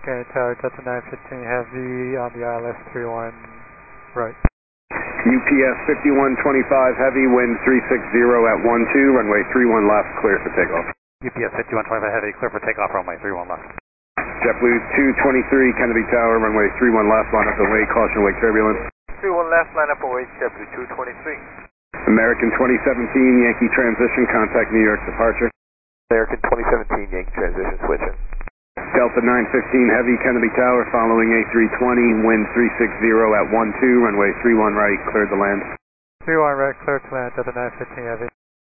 American Tower, Delta 915 Heavy on the ILS 31 right. UPS 5125 Heavy, wind 360 at 12, runway 31 left, clear for takeoff. UPS 5125 Heavy, clear for takeoff, runway 31 left. JetBlue 223 Kennedy Tower, runway 31 left, line up and wait, caution wake turbulence. 31 left, line up and wait, JetBlue 223. American 2017 Yankee transition, contact New York departure. American 2017 Yankee transition, switching. Delta 915 Heavy, Kennedy Tower, following A320, wind 360 at 12, runway 31 right, cleared to land. 31 right, clear to land, Delta 915 Heavy.